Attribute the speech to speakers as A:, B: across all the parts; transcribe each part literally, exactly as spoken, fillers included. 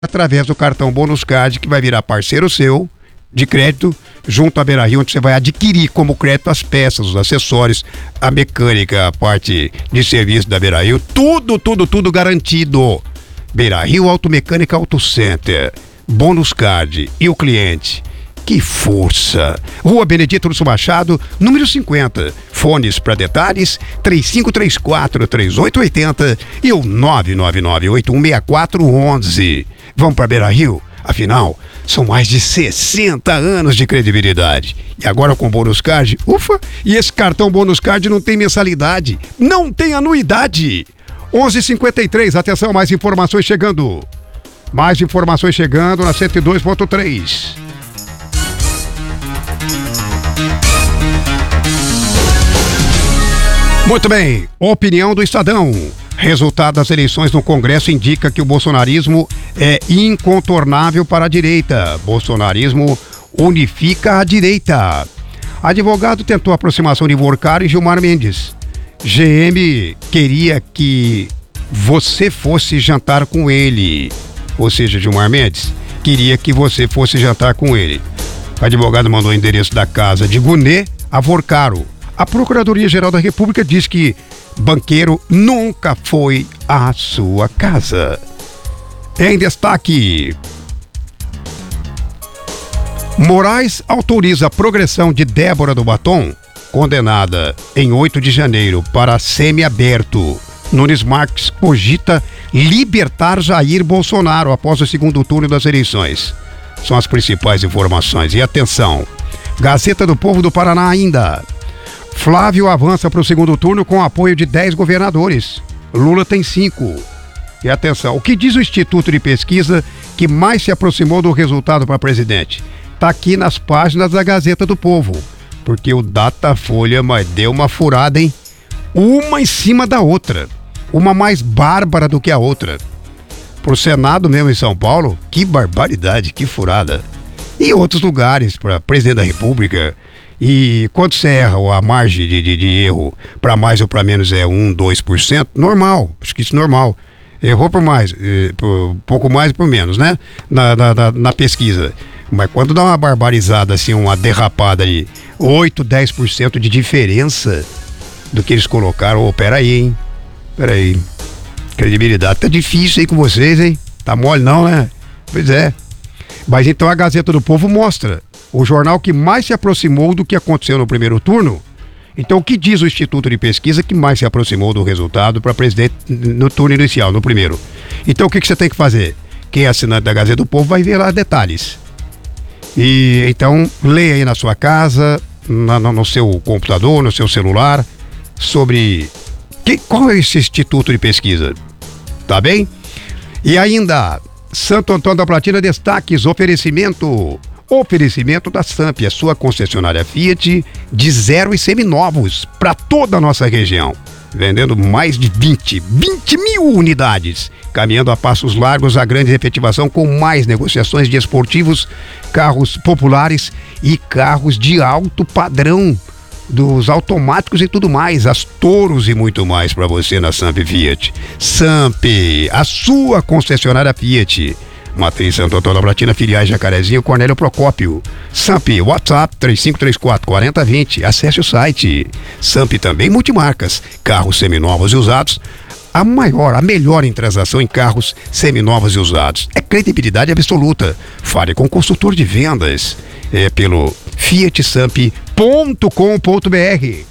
A: através do cartão Bônus Card, que vai virar parceiro seu de crédito junto à Beira-Rio, onde você vai adquirir como crédito as peças, os acessórios, a mecânica, a parte de serviço da Beira-Rio, tudo, tudo, tudo garantido. Beira-Rio Automecânica Auto Center, Bônus Card e o cliente. Que força! Rua Benedito Lúcio Machado, número cinquenta. Fones para detalhes, três cinco três quatro, três oito oito zero e o nove nove nove, oito um seis quatro um um. Vamos para Beira-Rio? Afinal, são mais de sessenta anos de credibilidade. E agora com Bônus Card, ufa! E esse cartão Bônus Card não tem mensalidade, não tem anuidade. onze e cinquenta e três, atenção, mais informações chegando. Mais informações chegando na cento e dois ponto três. Muito bem, opinião do Estadão. Resultado das eleições no Congresso indica que o bolsonarismo é incontornável para a direita. Bolsonarismo unifica a direita. Advogado tentou a aproximação de Vorcar e Gilmar Mendes. G M queria que você fosse jantar com ele. Ou seja, Gilmar Mendes queria que você fosse jantar com ele. O advogado mandou o endereço da casa de Gunê a Vorcaro. A Procuradoria-Geral da República diz que banqueiro nunca foi à sua casa. Em destaque, Moraes autoriza a progressão de Débora do Batom, condenada em oito de janeiro para semiaberto. Nunes Marques cogita libertar Jair Bolsonaro após o segundo turno das eleições. São as principais informações. E atenção, Gazeta do Povo do Paraná ainda. Flávio avança para o segundo turno com apoio de dez governadores. Lula tem cinco. E atenção, o que diz o Instituto de Pesquisa que mais se aproximou do resultado para presidente? Está aqui nas páginas da Gazeta do Povo. Porque o Datafolha mas deu uma furada, hein? Uma em cima da outra. Uma mais bárbara do que a outra. Pro Senado mesmo em São Paulo, que barbaridade, que furada. E outros lugares, para presidente da República. E quando você erra, a margem de, de, de erro para mais ou para menos é um, dois por cento, normal, acho que isso é normal. Errou por mais, por pouco mais e por menos, né? Na, na, na pesquisa. Mas quando dá uma barbarizada, assim, uma derrapada de oito, dez por cento de diferença do que eles colocaram, oh, peraí, hein? Peraí. Credibilidade tá difícil aí com vocês, hein? Tá mole não, né? Pois é. Mas então a Gazeta do Povo mostra o jornal que mais se aproximou do que aconteceu no primeiro turno. Então, o que diz o Instituto de Pesquisa que mais se aproximou do resultado para presidente no turno inicial, no primeiro? Então, o que, que você tem que fazer? Quem é assinante da Gazeta do Povo vai ver lá detalhes. E então, leia aí na sua casa, na, no seu computador, no seu celular, sobre que, qual é esse Instituto de Pesquisa. Tá bem? E ainda, Santo Antônio da Platina, destaques, oferecimento... Oferecimento da Samp, a sua concessionária Fiat de zero e seminovos para toda a nossa região. Vendendo mais de vinte mil unidades. Caminhando a passos largos a grande efetivação com mais negociações de esportivos, carros populares e carros de alto padrão. Dos automáticos e tudo mais, as Touros e muito mais para você na Samp Fiat. Samp, a sua concessionária Fiat. Matriz Santo Antônio da Platina, filiais Jacarezinho, Cornélio Procópio. Samp, WhatsApp três cinco três quatro, quatro zero dois zero. Acesse o site. Samp também multimarcas, carros seminovos e usados. A maior, a melhor em transação em carros seminovos e usados. É credibilidade absoluta. Fale com o consultor de vendas. É pelo fiat samp ponto com ponto b r.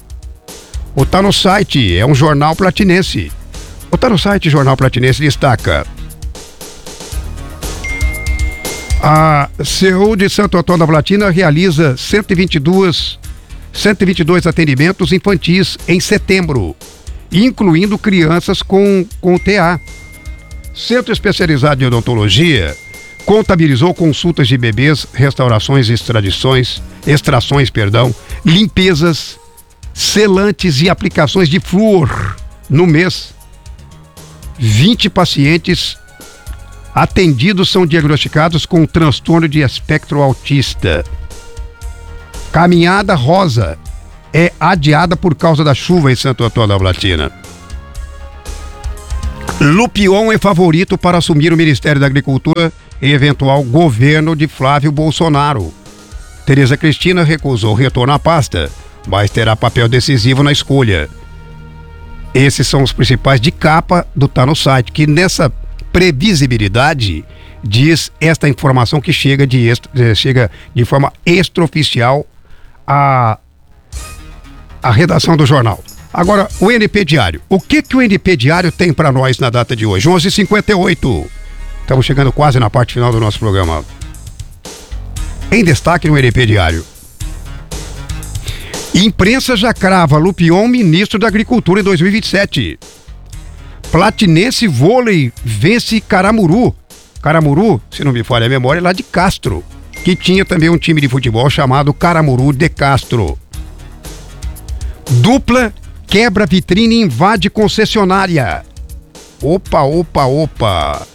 A: Ou tá no site, é um jornal platinense. Ou tá no site, Jornal Platinense destaca: a C E U de Santo Antônio da Platina realiza cento e vinte e dois, cento e vinte e dois atendimentos infantis em setembro, incluindo crianças com, com T A. Centro Especializado em Odontologia contabilizou consultas de bebês, restaurações, extradições, extrações, perdão, limpezas, selantes e aplicações de flúor no mês. vinte pacientes atendidos são diagnosticados com transtorno de espectro autista. Caminhada Rosa é adiada por causa da chuva em Santo Antônio da Platina. Lupion é favorito para assumir o Ministério da Agricultura em eventual governo de Flávio Bolsonaro. Tereza Cristina recusou retorno à pasta, mas terá papel decisivo na escolha. Esses são os principais de capa do Tá no Site, que nessa previsibilidade diz esta informação que chega de, extra, chega de forma extraoficial à, à redação do jornal. Agora, o N P Diário. O que que o N P Diário tem para nós na data de hoje? onze e cinquenta e oito. Estamos chegando quase na parte final do nosso programa. Em destaque no N P Diário. Imprensa já crava Lupion ministro da Agricultura em dois mil e vinte e sete. Platinense Vôlei vence Caramuru. Caramuru, se não me falha a memória, é lá de Castro, que tinha também um time de futebol chamado Caramuru de Castro. Dupla quebra vitrine e invade concessionária. Opa, opa, opa.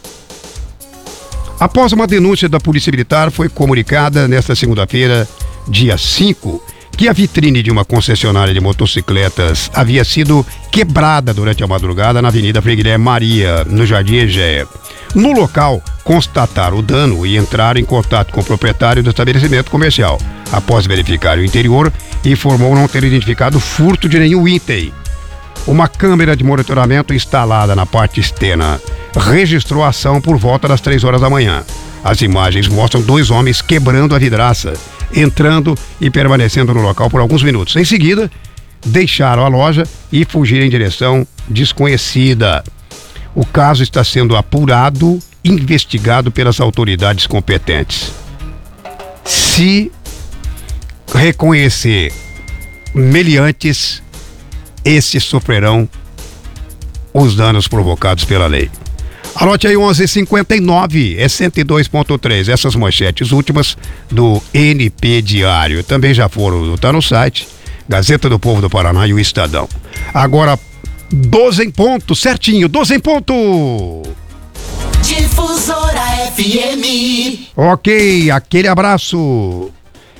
A: Após uma denúncia da Polícia Militar, foi comunicada nesta segunda-feira, dia cinco, que a vitrine de uma concessionária de motocicletas havia sido quebrada durante a madrugada na Avenida Frei Guilherme Maria, no Jardim Egéia. No local, constataram o dano e entraram em contato com o proprietário do estabelecimento comercial. Após verificar o interior, informou não ter identificado furto de nenhum item. Uma câmera de monitoramento instalada na parte externa registrou a ação por volta das três horas da manhã. As imagens mostram dois homens quebrando a vidraça, entrando e permanecendo no local por alguns minutos. Em seguida, deixaram a loja e fugiram em direção desconhecida. O caso está sendo apurado, investigado pelas autoridades competentes. Se reconhecer meliantes, esses sofrerão os danos provocados pela lei. Anote aí onze e cinquenta e nove, é cento e dois ponto três. Essas manchetes últimas do N P Diário também já foram, tá no site, Gazeta do Povo do Paraná e o Estadão. Agora, doze em ponto, certinho, doze em ponto.
B: Difusora F M.
A: Ok, aquele abraço.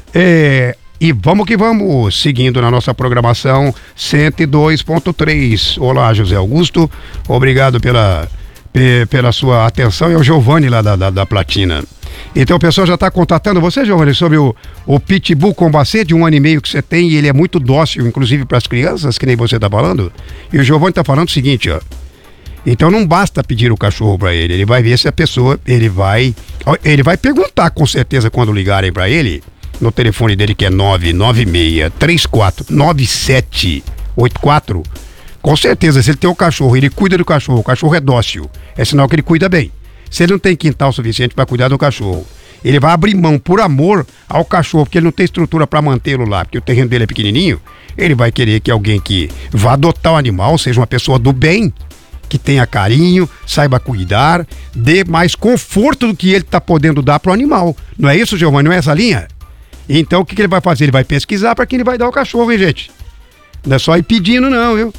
A: É, e vamos que vamos, seguindo na nossa programação cento e dois ponto três. Olá, José Augusto, obrigado pela... pela sua atenção. É o Giovanni lá da, da, da Platina. Então o pessoal já está contatando você, Giovanni, sobre o, o Pitbull Combacê de um ano e meio que você tem, e ele é muito dócil, inclusive para as crianças, que nem você está falando. E o Giovanni está falando o seguinte, ó. Então não basta pedir o cachorro para ele, ele vai ver se a pessoa, ele vai, ele vai perguntar com certeza quando ligarem para ele, no telefone dele que é nove nove seis, três quatro nove sete oito quatro. Com certeza, se ele tem um cachorro, ele cuida do cachorro, o cachorro é dócil, é sinal que ele cuida bem. Se ele não tem quintal suficiente para cuidar do cachorro, ele vai abrir mão por amor ao cachorro, porque ele não tem estrutura para mantê-lo lá, porque o terreno dele é pequenininho, ele vai querer que alguém que vá adotar o animal seja uma pessoa do bem, que tenha carinho, saiba cuidar, dê mais conforto do que ele está podendo dar para o animal. Não é isso, Giovanni? Não é essa linha? Então o que, que ele vai fazer? Ele vai pesquisar para quem ele vai dar o cachorro, hein, gente? Não é só ir pedindo não, viu?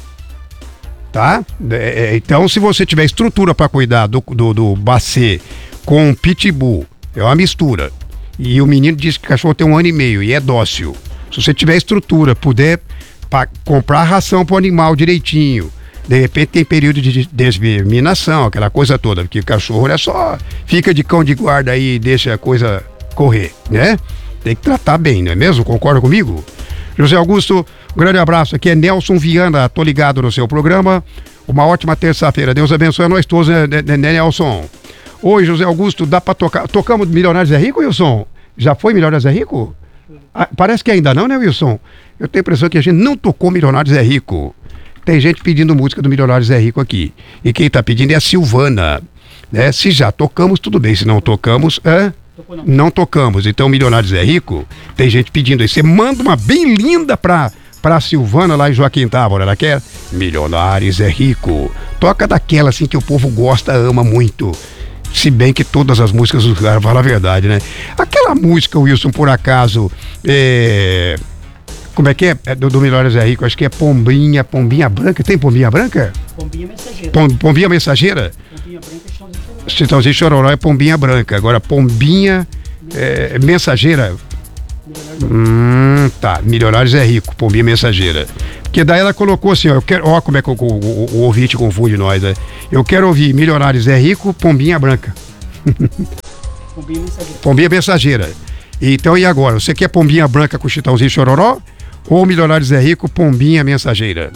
A: Tá? É, então, se você tiver estrutura para cuidar do, do, do Bacê com Pitbull, é uma mistura. E o menino disse que o cachorro tem um ano e meio e é dócil. Se você tiver estrutura, puder pra, comprar ração pro animal direitinho, de repente tem período de desverminação, aquela coisa toda, porque o cachorro é só fica de cão de guarda aí e deixa a coisa correr, né? Tem que tratar bem, não é mesmo? Concorda comigo? José Augusto, um grande abraço. Aqui é Nelson Viana, tô ligado no seu programa. Uma ótima terça-feira. Deus abençoe a nós todos, né, né, Nelson? Oi, José Augusto, dá pra tocar? Tocamos Milionários é Rico, Wilson? Já foi Milionários é Rico? Ah, parece que ainda não, né, Wilson? Eu tenho a impressão que a gente não tocou Milionários é Rico. Tem gente pedindo música do Milionários é Rico aqui. E quem tá pedindo é a Silvana. Né? Se já tocamos, tudo bem. Se não tocamos, é... Não. não tocamos. Então, Milionários é Rico, tem gente pedindo aí. Você manda uma bem linda pra, pra Silvana lá em Joaquim Távora. Ela quer Milionários é Rico. Toca daquela assim que o povo gosta, ama muito. Se bem que todas as músicas do cara falam a verdade, né? Aquela música, Wilson, por acaso, é... como é que é? é do, do Milionários é Rico, acho que é Pombinha, Pombinha Branca. Tem Pombinha Branca?
C: Pombinha Mensageira.
A: Pom, Pombinha Mensageira?
C: Pombinha Branca e Chitãozinho Chororó.
A: Chitãozinho Chororó é Pombinha Branca. Agora, Pombinha é, Mensageira. Hum, tá. Milionários é rico, Pombinha Mensageira. Porque daí ela colocou assim, ó, eu quero, ó como é que o, o, o, o ouvinte confunde nós, né? Eu quero ouvir Milionários é rico, Pombinha Branca.
C: Pombinha Mensageira.
A: Pombinha Mensageira. Então e agora? Você quer Pombinha Branca com Chitãozinho e Chororó? Ou Milionários é rico, Pombinha Mensageira?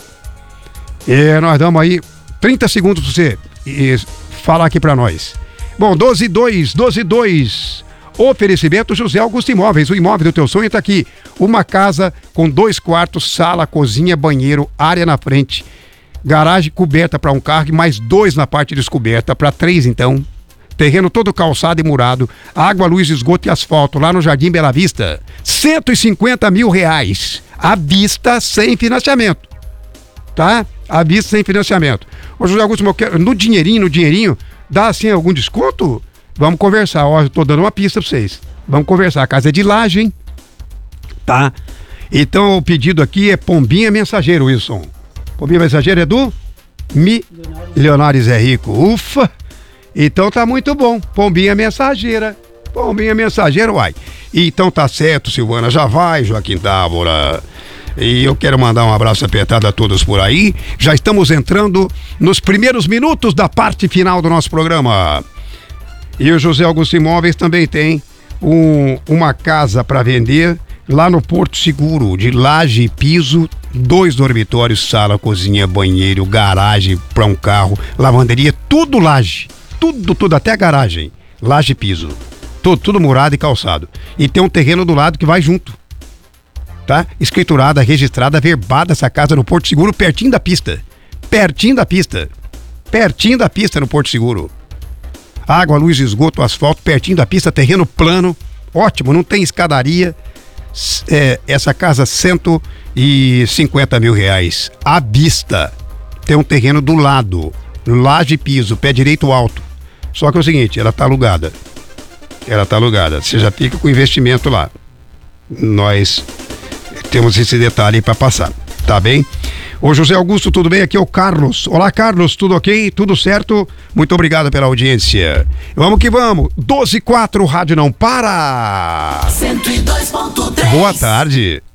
A: E nós damos aí trinta segundos pra você e falar aqui pra nós. Bom, doze e dois, doze e dois. Oferecimento José Augusto Imóveis. O imóvel do teu sonho tá aqui. Uma casa com dois quartos, sala, cozinha, banheiro, área na frente, garagem coberta para um carro e mais dois na parte descoberta, para três então. Terreno todo calçado e murado, água, luz, esgoto e asfalto, lá no Jardim Bela Vista. cento e cinquenta mil reais. À vista, sem financiamento. Tá? À vista, sem financiamento. Ô José Augusto, eu quero, no dinheirinho, no dinheirinho, dá assim algum desconto? Vamos conversar, ó, eu tô dando uma pista pra vocês. Vamos conversar, a casa é de laje, hein? Tá? Então o pedido aqui é Pombinha Mensageira, Wilson. Pombinha Mensageira é do? Mi... Leonares é rico. Ufa! Então tá muito bom. Pombinha Mensageira. Pombinha Mensageira, uai. Então tá certo, Silvana. Já vai, Joaquim Távora. E eu quero mandar um abraço apertado a todos por aí. Já estamos entrando nos primeiros minutos da parte final do nosso programa. E o José Augusto Imóveis também tem um, uma casa para vender lá no Porto Seguro, de laje e piso, dois dormitórios, sala, cozinha, banheiro, garagem para um carro, lavanderia, tudo laje. Tudo, tudo, até a garagem. Laje e piso. Tudo, tudo murado e calçado. E tem um terreno do lado que vai junto. Tá? Escriturada, registrada, verbada essa casa no Porto Seguro, pertinho da pista. Pertinho da pista. Pertinho da pista no Porto Seguro. Água, luz, esgoto, asfalto, pertinho da pista, terreno plano. Ótimo, não tem escadaria. É, essa casa, cento e cinquenta mil reais. À vista. Tem um terreno do lado. Laje e piso, pé direito alto. Só que é o seguinte, ela tá alugada. Ela tá alugada. Você já fica com o investimento lá. Nós temos esse detalhe para passar, tá bem? Ô José Augusto, tudo bem? Aqui é o Carlos. Olá, Carlos, tudo ok? Tudo certo? Muito obrigado pela audiência. Vamos que vamos. doze e quatro, rádio não para.
B: cento e dois ponto três.
A: Boa tarde.